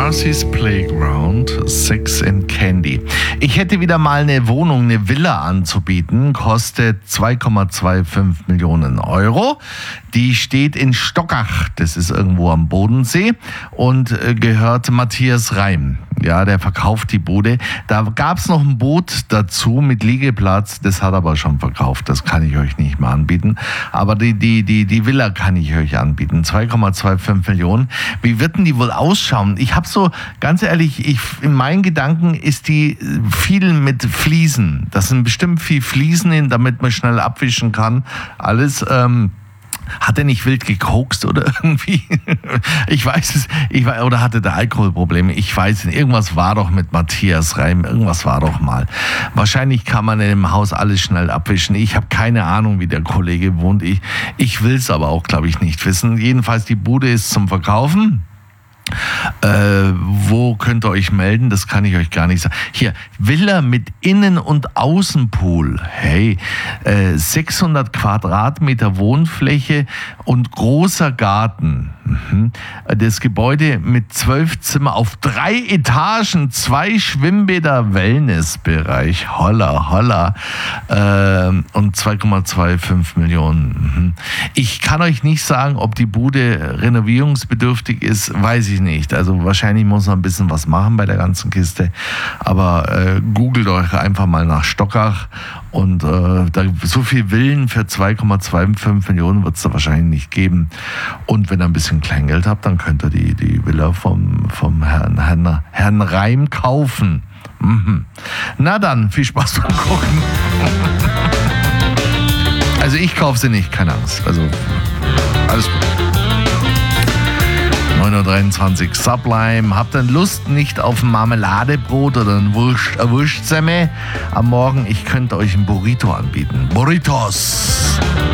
Marcy's Playground, Sex and Candy. Ich hätte wieder mal eine Wohnung, eine Villa anzubieten, kostet 2,25 Millionen Euro. Die steht in Stockach, das ist irgendwo am Bodensee und gehört Matthias Reim. Ja, der verkauft die Bude. Da gab es noch ein Boot dazu mit Liegeplatz, das hat aber schon verkauft. Das kann ich euch nicht mehr anbieten. Aber die Villa kann ich euch anbieten. 2,25 Millionen. Wie wird denn die wohl ausschauen? Ich habe so, ganz ehrlich, in meinen Gedanken ist die viel mit Fliesen. Das sind bestimmt viel Fliesen in, damit man schnell abwischen kann. Alles, hat er nicht wild gekokst oder irgendwie? Ich weiß es. Oder hatte der Alkoholprobleme? Ich weiß nicht. Irgendwas war doch mit Matthias Reim. Irgendwas war doch mal. Wahrscheinlich kann man in dem Haus alles schnell abwischen. Ich habe keine Ahnung, wie der Kollege wohnt. Ich will es aber auch, glaube ich, nicht wissen. Jedenfalls, die Bude ist zum Verkaufen. Wo könnt ihr euch melden? Das kann ich euch gar nicht sagen. Hier, Villa mit Innen- und Außenpool. Hey, 600 Quadratmeter Wohnfläche und großer Garten. Das Gebäude mit 12 Zimmer auf 3 Etagen, 2 Schwimmbäder, Wellnessbereich. Holla, holla. Und 2,25 Millionen. Ich kann euch nicht sagen, ob die Bude renovierungsbedürftig ist, weiß ich nicht. Also wahrscheinlich muss man ein bisschen was machen bei der ganzen Kiste. Aber googelt euch einfach mal nach Stockach und da so viel Villen für 2,25 Millionen wird es da wahrscheinlich nicht geben. Und wenn ihr ein bisschen Kleingeld habt, dann könnt ihr die Villa vom Herrn Reim kaufen. Na dann, viel Spaß beim Gucken. Also ich kaufe sie nicht, keine Angst. Also alles gut. 9.23 Uhr, Sublime. Habt ihr Lust nicht auf ein Marmeladebrot oder ein Wurstsemme am Morgen? Ich könnte euch ein Burrito anbieten. Burritos.